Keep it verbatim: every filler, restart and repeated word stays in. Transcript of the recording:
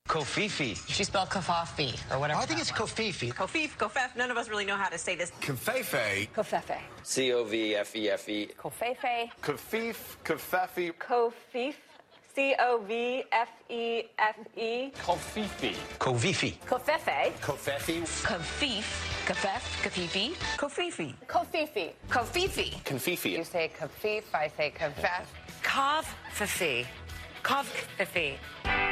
Kofifi. She spelled Kofafi or whatever. I think it's Kofifi. Kofif, Kofef, none of us really know how to say this. Kofefe. Kofefe. C O V F E F E. Kofefe. Kofif, Kofefi. Kofif. C O V F E F E. Kofifi. Kovifi. Kofefe. Kofefi. Kafif. Kafef. Kafifi. Kofifi. Kofifi. Kofifi. Confifi. You say kafif, I say kafef. Kov. Fifi. Kov. Fifi.